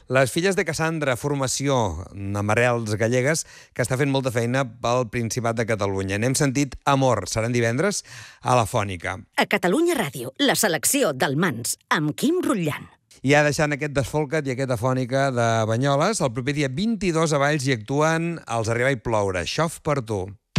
Les filles de Cassandra, formació amb arrels gallegues, que està fent molta feina pel Principat de Catalunya. N'hem sentit Amor, seran divendres a la Fònica. A Catalunya Ràdio, la selecció del Mans, amb Quim Rutllant. I ja deixant aquest desfolcat i aquesta fònica de Banyoles, el proper dia 22 a Valls hi actuen Els Arribar i Ploure, Xof per tu.